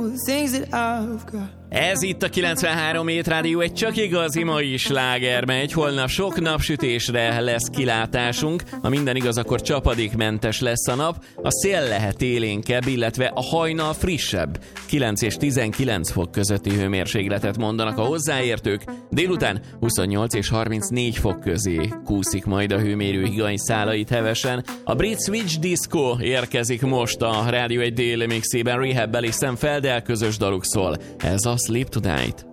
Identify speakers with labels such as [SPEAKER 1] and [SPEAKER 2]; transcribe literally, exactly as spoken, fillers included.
[SPEAKER 1] Ez itt a kilencvenhárom Hét Rádió, egy csak igazi mai sláger megy. Holnap sok napsütésre lesz kilátásunk. Ha minden igaz, akkor csapadékmentes lesz a nap. A szél lehet élénkebb, illetve a hajnal frissebb. kilenc és tizenkilenc fok közötti hőmérsékletet mondanak a hozzáértők. Délután huszonnyolc és harmincnégy fok közé kúszik majd a hőmérő higany szálait hevesen. A brit Switch Disco érkezik most a Rádió egy déli mixében. Rehab-bel és Sam Feldel közös daluk szól. Ez a Sleep Tonight.